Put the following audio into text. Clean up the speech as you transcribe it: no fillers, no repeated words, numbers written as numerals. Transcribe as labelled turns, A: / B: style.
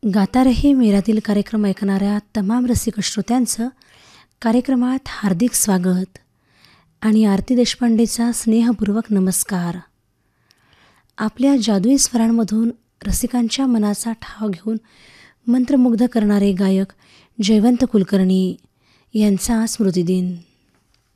A: गाता रहे मेरा दिल कार्यक्रम ऐकणाऱ्या तमाम रसिक श्रोत्यांचं कार्यक्रमात हार्दिक स्वागत आणि आरती देशपांडेचा स्नेहपूर्वक नमस्कार. आपल्या जादुई स्वरांमधून रसिकांच्या मनाचा ठाव घेऊन मंत्रमुग्ध करणारे गायक जयवंत कुलकर्णी यांचा स्मृतिदिन.